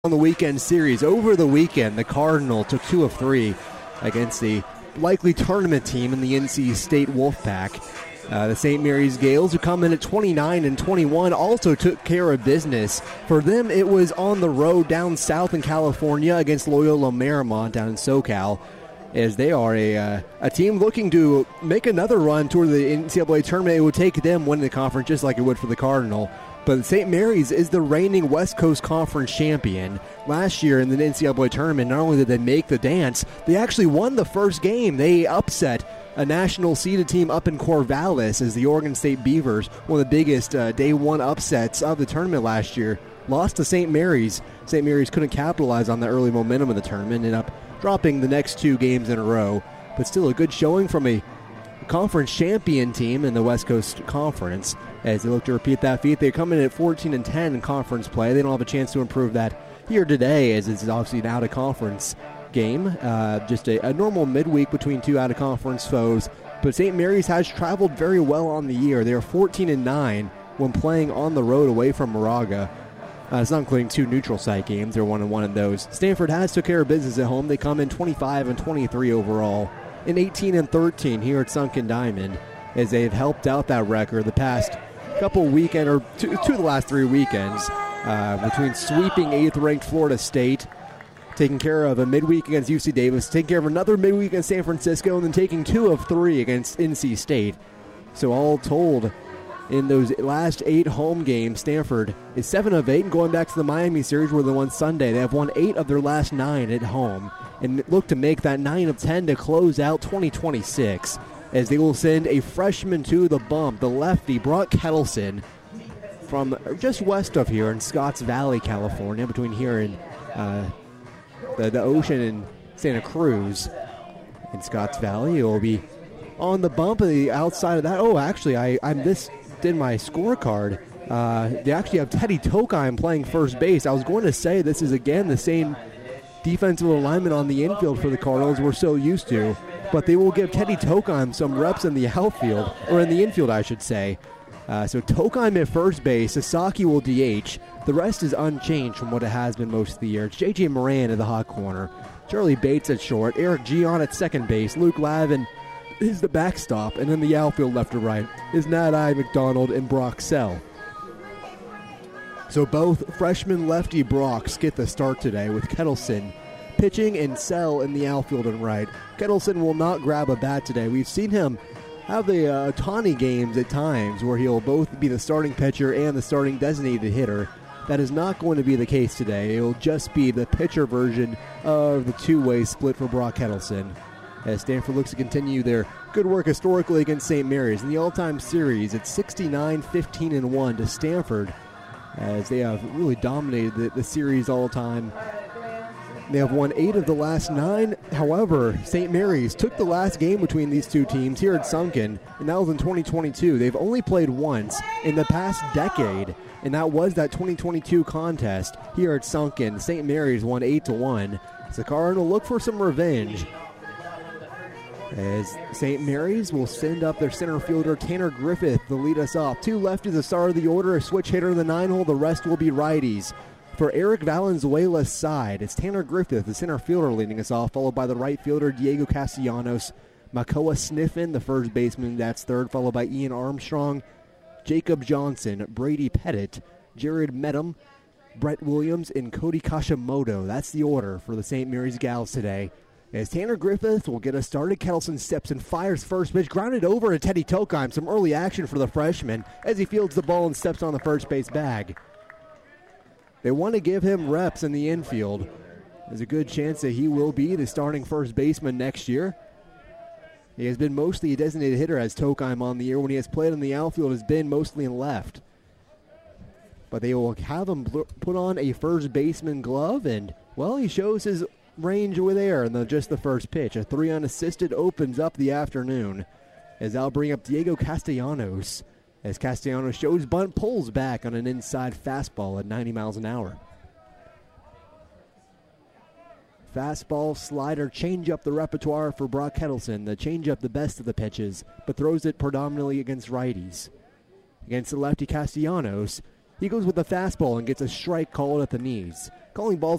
On the weekend series, over the weekend, the Cardinal took 2 of 3 against the likely tournament team in the NC State Wolfpack. The St. Mary's Gales, who come in at 29-21, also took care of business. For them, it was on the road down south in California against Loyola Marymount down in SoCal, as they are a team looking to make another run toward the NCAA tournament. It would take them winning the conference just like it would for the Cardinal. But St. Mary's is the reigning West Coast Conference champion. Last year in the NCAA tournament, not only did they make the dance, they actually won the first game. They upset a national seeded team up in Corvallis as the Oregon State Beavers, one of the biggest day one upsets of the tournament last year, lost to St. Mary's. St. Mary's couldn't capitalize on the early momentum of the tournament, ended up dropping the next 2 games in a row. But still a good showing from a conference champion team in the West Coast Conference as they look to repeat that feat. They come in at 14-10 in conference play. They don't have a chance to improve that here today, as it's obviously an out-of-conference game, just a normal midweek between 2 out-of-conference foes. But St. Mary's has traveled very well on the year. They are 14-9 when playing on the road away from Moraga. It's not including 2 neutral site games. They're 1-1 in those. Stanford has took care of business at home. They come in 25-23 overall, and 18-13 here at Sunken Diamond, as they've helped out that record the past couple weekend, or two of the last 3 weekends, between sweeping 8th-ranked Florida State, taking care of a midweek against UC Davis, taking care of another midweek against San Francisco, and then taking 2 of 3 against NC State. So all told, in those last 8 home games, Stanford is 7 of 8, and going back to the Miami series where they won Sunday, they have won 8 of their last 9 at home, and look to make that 9 of 10 to close out 2026, as they will send a freshman to the bump, the lefty Brock Kettleson, from just west of here in Scotts Valley, California, between here and the ocean and Santa Cruz. In Scotts Valley, it will be on the bump. The outside of that, actually, I did my scorecard. They actually have Teddy Tokheim playing first base. I was going to say this is, again, the same defensive alignment on the infield for the Cardinals we're so used to, but they will give Teddy Tokheim some reps in the outfield, or in the infield, I should say. So Tokheim at first base, Sasaki will DH. The rest is unchanged from what it has been most of the year. It's J.J. Moran at the hot corner, Charlie Bates at short, Eric Gion at second base, Luke Lavin is the backstop, and then the outfield left to right is Nadi McDonald and Brock Sell. So both freshman lefty Brocks get the start today, with Kettleson pitching and Sell in the outfield and right. Kettleson will not grab a bat today. We've seen him have the Otani games at times where he'll both be the starting pitcher and the starting designated hitter. That is not going to be the case today. It will just be the pitcher version of the two-way split for Brock Kettleson, as Stanford looks to continue their good work historically against St. Mary's. In the all-time series, it's 69-15-1 to Stanford, as they have really dominated the series all time. They have won 8 of the last 9. However, St. Mary's took the last game between these two teams here at Sunken, and that was in 2022. They've only played once in the past decade, and that was that 2022 contest here at Sunken. St. Mary's won 8-1. So Cardinal look for some revenge, as St. Mary's will send up their center fielder Tanner Griffith to lead us off. 2 lefties, the start of the order, a switch hitter in the 9-hole. The rest will be righties. For Eric Valenzuela's side, it's Tanner Griffith, the center fielder, leading us off, followed by the right fielder Diego Castellanos, Makoa Sniffen, the first baseman, that's third, followed by Ian Armstrong, Jacob Johnson, Brady Pettit, Jared Medham, Brett Williams, and Cody Kashimoto. That's the order for the St. Mary's Gals today. As Tanner Griffith will get us started, Kettleson steps and fires first pitch, grounded over to Teddy Tokheim. Some early action for the freshman as he fields the ball and steps on the first base bag. They want to give him reps in the infield. There's a good chance that he will be the starting first baseman next year. He has been mostly a designated hitter as Tokheim on the year. When he has played in the outfield, has been mostly in left. But they will have him put on a first baseman glove, and, well, he shows his range with air in just the first pitch. A 3 unassisted opens up the afternoon, as I'll bring up Diego Castellanos, as Castellanos shows bunt, pulls back on an inside fastball at 90 miles an hour. Fastball, slider, change-up the repertoire for Brock Kettleson. The change-up the best of the pitches, but throws it predominantly against righties. Against the lefty Castellanos, He goes with the fastball and gets a strike called at the knees. Calling balls